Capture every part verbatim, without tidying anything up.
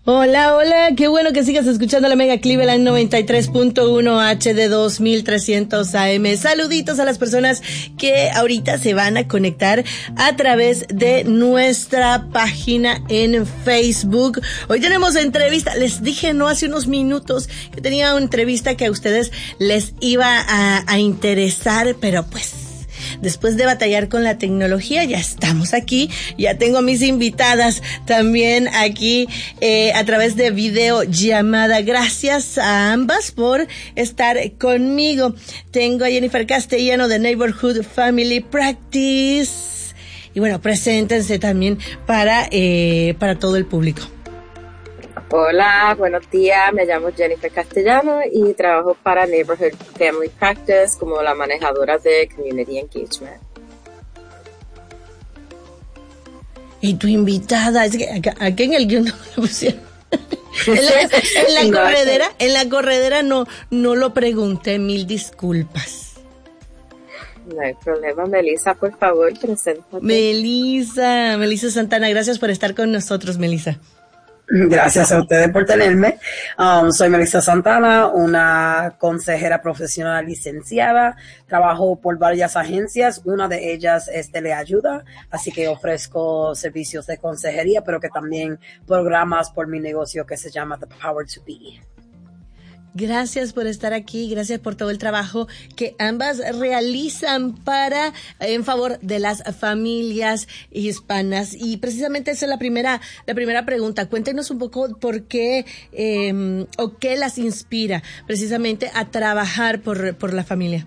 Hola, hola, qué bueno que sigas escuchando la Mega Cleveland noventa y tres punto uno H D dos mil trescientos A M. Saluditos a las personas que ahorita se van a conectar a través de nuestra página en Facebook. Hoy tenemos entrevista, les dije no hace unos minutos que tenía una entrevista que a ustedes les iba a, a interesar, pero pues después de batallar con la tecnología, ya estamos aquí, ya tengo a mis invitadas también aquí eh, a través de videollamada. Gracias a ambas por estar conmigo. Tengo a Jennifer Castellano de Neighborhood Family Practice. Y bueno, preséntense también para, eh, para todo el público. Hola, buenos días, me llamo Jennifer Castellano y trabajo para Neighborhood Family Practice como la manejadora de Community Engagement. Y tu invitada, es que acá, aquí en el guión no me pusieron. en la, en la corredera, en la corredera no, no lo pregunté, mil disculpas. No hay problema, Melissa, por favor, preséntate. Melissa, Melissa Santana, gracias por estar con nosotros, Melissa. Gracias a ustedes por tenerme. Um, soy Melissa Santana, una consejera profesional licenciada. Trabajo por varias agencias. Una de ellas es Teleayuda, así que ofrezco servicios de consejería, pero que también programas por mi negocio que se llama The Power to Be. Gracias por estar aquí, gracias por todo el trabajo que ambas realizan para, en favor de las familias hispanas. Y precisamente esa es la primera, la primera pregunta. Cuéntenos un poco por qué, eh, o qué las inspira precisamente a trabajar por, por la familia.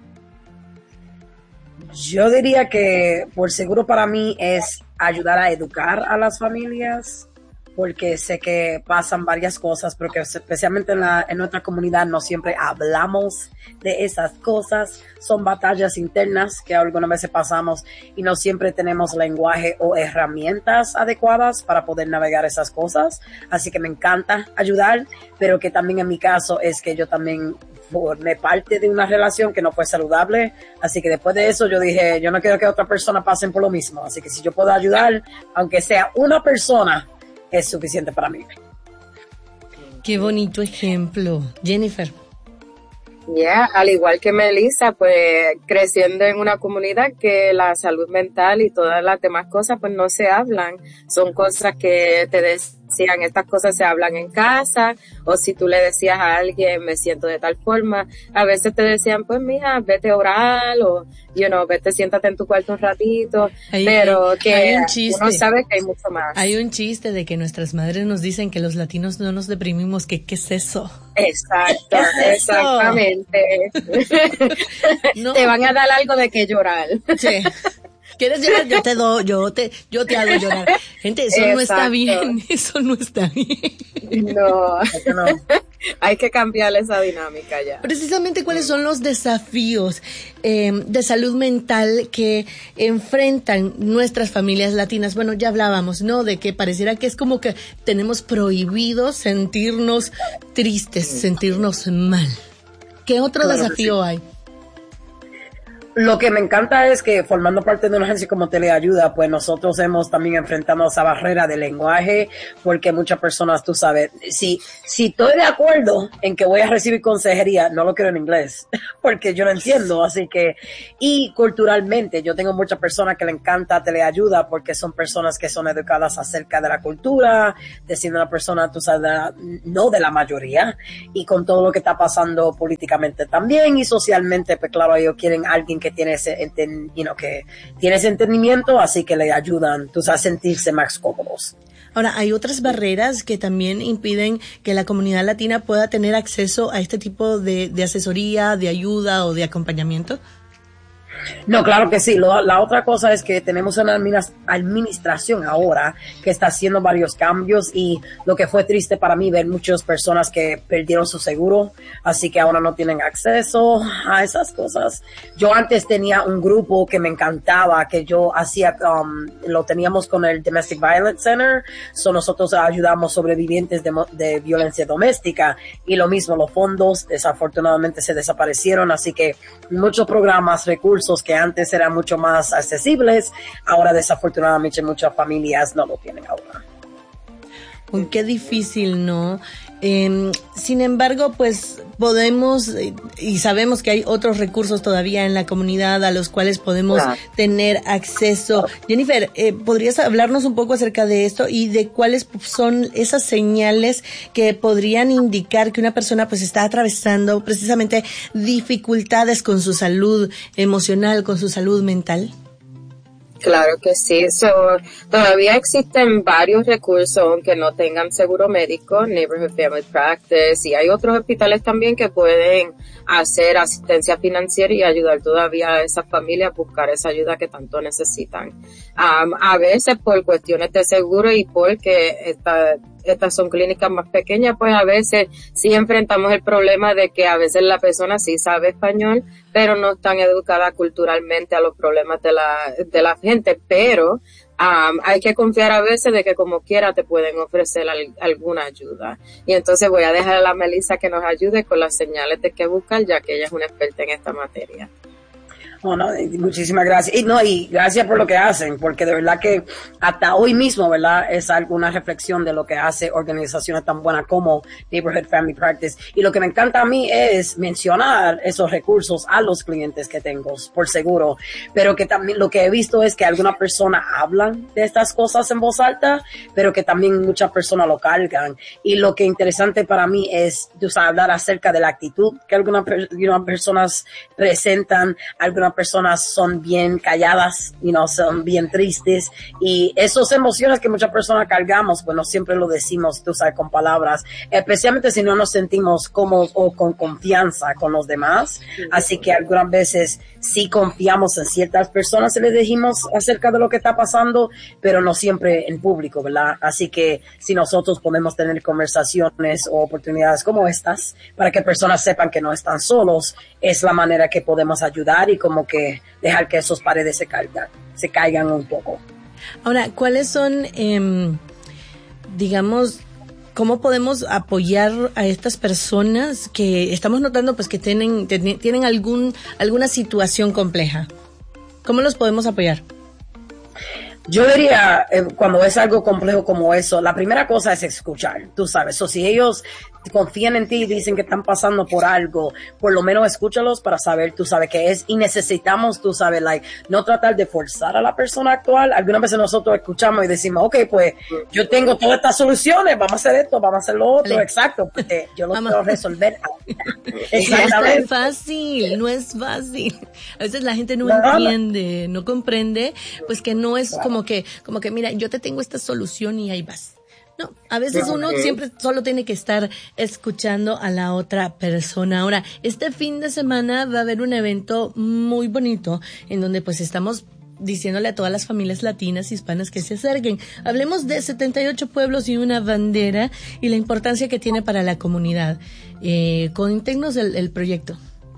Yo diría que por seguro para mí es ayudar a educar a las familias, porque sé que pasan varias cosas, pero que especialmente en, la, en nuestra comunidad no siempre hablamos de esas cosas. Son batallas internas que algunas veces pasamos y no siempre tenemos lenguaje o herramientas adecuadas para poder navegar esas cosas. Así que me encanta ayudar, pero que también en mi caso es que yo también formé parte de una relación que no fue saludable. Así que después de eso yo dije, yo no quiero que otras personas pasen por lo mismo. Así que si yo puedo ayudar, aunque sea una persona, es suficiente para mí. Qué bonito ejemplo. Jennifer. Ya, yeah, al igual que Melissa, pues creciendo en una comunidad que la salud mental y todas las demás cosas pues no se hablan. Son cosas que te decían, estas cosas se hablan en casa, o si tú le decías a alguien, me siento de tal forma, a veces te decían, pues mija, vete a orar, o, you know, vete, siéntate en tu cuarto un ratito, hay, pero que hay un chiste, uno sabe que hay mucho más. Hay un chiste de que nuestras madres nos dicen que los latinos no nos deprimimos, que ¿qué es eso? Exacto, es exactamente. No. Te van a dar algo de que llorar. Sí. ¿Quieres llorar? Yo te doy, yo te, yo te hago llorar. Gente, eso Exacto. no está bien, eso no está bien. No, no. Hay que cambiar esa dinámica ya. Precisamente, ¿cuáles son los desafíos eh, de salud mental que enfrentan nuestras familias latinas? Bueno, ya hablábamos, ¿no? De que pareciera que es como que tenemos prohibido sentirnos tristes, sentirnos mal. ¿Qué otro claro desafío sí. hay? Lo que me encanta es que formando parte de una agencia como Teleayuda, pues nosotros hemos también enfrentado esa barrera de lenguaje, porque muchas personas, tú sabes, si, si estoy de acuerdo en que voy a recibir consejería, no lo quiero en inglés, porque yo no entiendo, así que, y culturalmente, yo tengo muchas personas que le encanta Teleayuda porque son personas que son educadas acerca de la cultura, de siendo una persona, tú sabes, de la, no de la mayoría, y con todo lo que está pasando políticamente también y socialmente, pues claro, ellos quieren a alguien que tiene ese, enten, you know, que tiene ese entendimiento, así que le ayudan tú, a sentirse más cómodos. Ahora, hay otras barreras que también impiden que la comunidad latina pueda tener acceso a este tipo de, de asesoría, de ayuda o de acompañamiento. No, claro que sí. Lo, la otra cosa es que tenemos una administración ahora que está haciendo varios cambios, y lo que fue triste para mí ver muchas personas que perdieron su seguro, así que ahora no tienen acceso a esas cosas. Yo antes tenía un grupo que me encantaba, que yo hacía, um, lo teníamos con el Domestic Violence Center, so nosotros ayudamos sobrevivientes de, de violencia doméstica, y lo mismo, los fondos desafortunadamente se desaparecieron, así que muchos programas, recursos que antes eran mucho más accesibles, ahora desafortunadamente muchas familias no lo tienen ahora. Uy, qué difícil, ¿no? Eh, sin embargo, pues podemos eh, y sabemos que hay otros recursos todavía en la comunidad a los cuales podemos claro. tener acceso. Jennifer, eh, ¿podrías hablarnos un poco acerca de esto y de cuáles son esas señales que podrían indicar que una persona pues está atravesando precisamente dificultades con su salud emocional, con su salud mental? Claro que sí. So, todavía existen varios recursos aunque no tengan seguro médico, Neighborhood Family Practice, y hay otros hospitales también que pueden hacer asistencia financiera y ayudar todavía a esas familias a buscar esa ayuda que tanto necesitan. Um, a veces por cuestiones de seguro y porque esta estas son clínicas más pequeñas, pues a veces sí enfrentamos el problema de que a veces la persona sí sabe español, pero no están educada culturalmente a los problemas de la, de la gente, pero um, hay que confiar a veces de que como quiera te pueden ofrecer al, alguna ayuda. Y entonces voy a dejar a la Melissa que nos ayude con las señales de qué buscar, ya que ella es una experta en esta materia. Oh, no, muchísimas gracias. Y no, y gracias por lo que hacen, porque de verdad que hasta hoy mismo, ¿verdad? Es alguna reflexión de lo que hace organizaciones tan buenas como Neighborhood Family Practice. Y lo que me encanta a mí es mencionar esos recursos a los clientes que tengo, por seguro. Pero que también lo que he visto es que algunas personas hablan de estas cosas en voz alta, pero que también muchas personas lo cargan. Y lo que es interesante para mí es, tú sabes, hablar acerca de la actitud que algunas, algunas personas presentan, algunas personas son bien calladas, you know, son bien tristes, y esas emociones que muchas personas cargamos, pues no siempre lo decimos, tú sabes, con palabras, especialmente si no nos sentimos cómodos o con confianza con los demás. Así que algunas veces sí confiamos en ciertas personas y les decimos acerca de lo que está pasando, pero no siempre en público, ¿verdad? Así que si nosotros podemos tener conversaciones o oportunidades como estas para que personas sepan que no están solos, es la manera que podemos ayudar y como que dejar que esos paredes se caigan, se caigan un poco. Ahora, ¿cuáles son, eh, digamos, cómo podemos apoyar a estas personas que estamos notando pues que tienen, tienen algún, alguna situación compleja? ¿Cómo los podemos apoyar? Yo diría, eh, cuando es algo complejo como eso, la primera cosa es escuchar, tú sabes. O si ellos confían en ti y dicen que están pasando por algo, por lo menos escúchalos para saber, tú sabes, qué es. Y necesitamos, tú sabes, like, no tratar de forzar a la persona actual. Algunas veces nosotros escuchamos y decimos, ok, pues yo tengo todas estas soluciones, vamos a hacer esto, vamos a hacer lo otro. Vale. Exacto, porque yo lo puedo resolver. Exactamente. No es fácil, no es fácil. A veces la gente no, no entiende, no comprende, pues que no es como Como que, como que, mira, yo te tengo esta solución y ahí vas. No, a veces uno siempre solo tiene que estar escuchando a la otra persona. Ahora, este fin de semana va a haber un evento muy bonito en donde pues estamos diciéndole a todas las familias latinas y hispanas que se acerquen. Hablemos de setenta y ocho pueblos y una bandera y la importancia que tiene para la comunidad. Eh, cuéntenos el, el proyecto.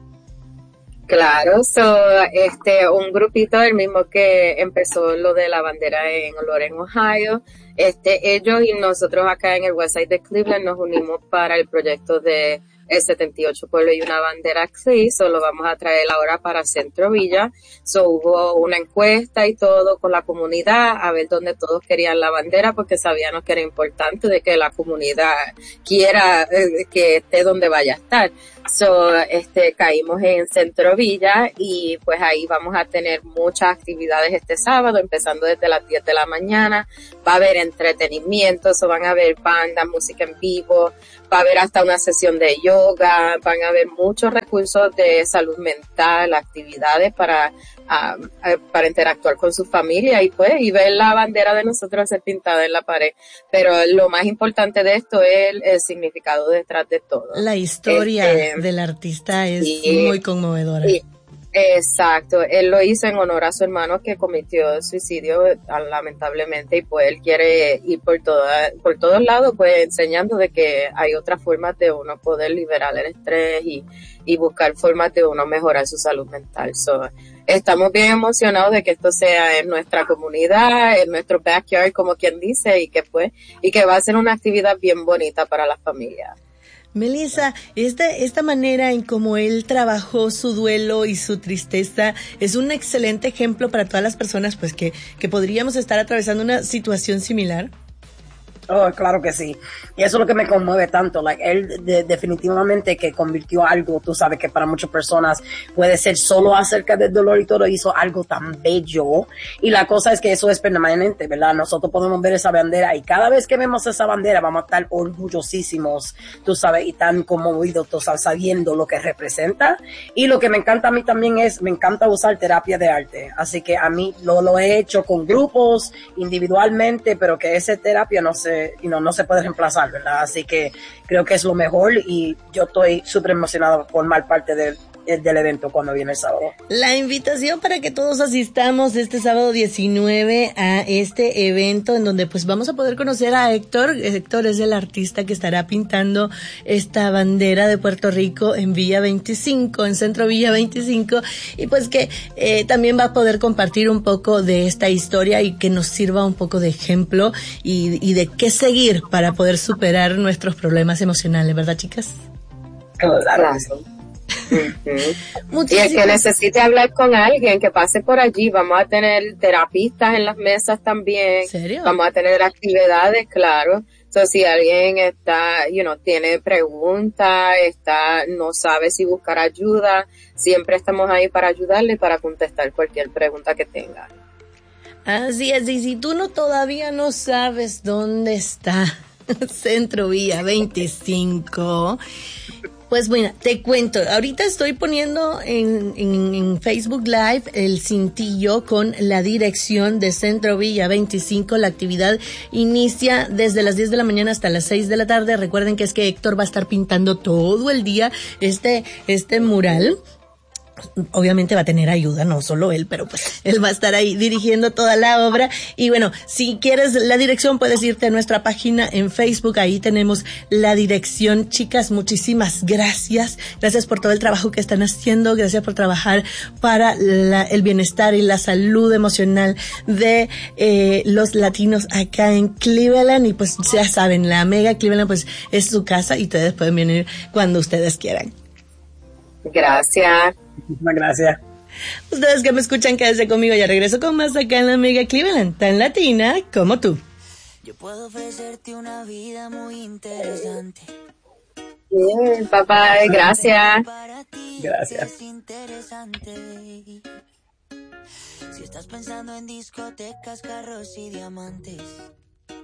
Claro, so, este, un grupito del mismo que empezó lo de la bandera en Loren, Ohio, este, ellos y nosotros acá en el Westside de Cleveland nos unimos para el proyecto de el setenta y ocho pueblos y una bandera C L I, so lo vamos a traer ahora para Centro Villa. So hubo una encuesta y todo con la comunidad a ver dónde todos querían la bandera porque sabíamos que era importante de que la comunidad quiera eh, que esté donde vaya a estar. So, este, caímos en Centro Villa y pues ahí vamos a tener muchas actividades este sábado, empezando desde las diez de la mañana. Va a haber entretenimiento, so van a haber bandas, música en vivo, va a haber hasta una sesión de yoga, van a haber muchos recursos de salud mental, actividades para, um, para interactuar con su familia y pues, y ver la bandera de nosotros ser pintada en la pared. Pero lo más importante de esto es el, el significado detrás de todo. La historia este, del artista es sí, muy conmovedora. Sí. Exacto, él lo hizo en honor a su hermano que cometió suicidio lamentablemente y pues él quiere ir por toda, por todos lados pues enseñando de que hay otras formas de uno poder liberar el estrés y, y buscar formas de uno mejorar su salud mental. So, estamos bien emocionados de que esto sea en nuestra comunidad, en nuestro backyard como quien dice y que pues, y que va a ser una actividad bien bonita para las familias. Melissa, esta, esta manera en cómo él trabajó su duelo y su tristeza es un excelente ejemplo para todas las personas pues que, que podríamos estar atravesando una situación similar. Oh, claro que sí. Y eso es lo que me conmueve tanto. Like, él de, definitivamente que convirtió algo, tú sabes que para muchas personas puede ser solo acerca del dolor y todo, hizo algo tan bello. Y la cosa es que eso es permanente, ¿verdad? Nosotros podemos ver esa bandera y cada vez que vemos esa bandera vamos a estar orgullosísimos, tú sabes, y tan conmovidos, tú sabes, sabiendo lo que representa. Y lo que me encanta a mí también es, me encanta usar terapia de arte. Así que a mí lo, lo he hecho con grupos, individualmente, pero que esa terapia no se You know, no se puede reemplazar, ¿verdad? Así que creo que es lo mejor y yo estoy súper emocionado por formar parte del, del evento cuando viene el sábado. La invitación para que todos asistamos este sábado diecinueve a este evento en donde pues vamos a poder conocer a Héctor. Héctor es el artista que estará pintando esta bandera de Puerto Rico en Villa veinticinco, en Centro Villa veinticinco, y pues que eh, también va a poder compartir un poco de esta historia y que nos sirva un poco de ejemplo y, y de qué seguir para poder superar nuestros problemas emocionales, ¿verdad, chicas? Claro. Uh-huh. Y el que necesite hablar con alguien que pase por allí, vamos a tener terapistas en las mesas también. ¿En serio? Vamos a tener actividades, claro. So, si alguien está, you know, tiene preguntas, está, no sabe si buscar ayuda, siempre estamos ahí para ayudarle, para contestar cualquier pregunta que tenga. Así es, y si tú no todavía no sabes dónde está Centro Villa veinticinco, pues bueno, te cuento, ahorita estoy poniendo en, en, en Facebook Live el cintillo con la dirección de Centro Villa veinticinco. La actividad inicia desde las diez de la mañana hasta las seis de la tarde. Recuerden que es que Héctor va a estar pintando todo el día este, este mural. Obviamente va a tener ayuda, no solo él, pero pues él va a estar ahí dirigiendo toda la obra. Y bueno, si quieres la dirección, puedes irte a nuestra página en Facebook, ahí tenemos la dirección. Chicas, muchísimas gracias, gracias por todo el trabajo que están haciendo, gracias por trabajar para la, el bienestar y la salud emocional de eh, los latinos acá en Cleveland. Y pues ya saben, la Mega Cleveland pues es su casa y ustedes pueden venir cuando ustedes quieran. Gracias. Muchísimas gracias. Ustedes que me escuchan, quédense conmigo, ya regreso con más acá en la Mega Cleveland, tan latina como tú. Yo puedo ofrecerte una vida muy interesante. Bien, papá, gracias. Gracias. Si estás pensando en discotecas, carros y diamantes,